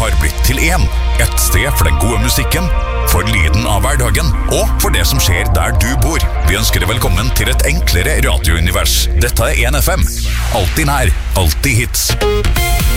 har blitt til én. Et sted for den gode musikken, for lyden av hverdagen, og for det som skjer der du bor. Vi ønsker deg velkommen til et enklere radiounivers. Dette er 1FM. Alltid nær, alltid hits.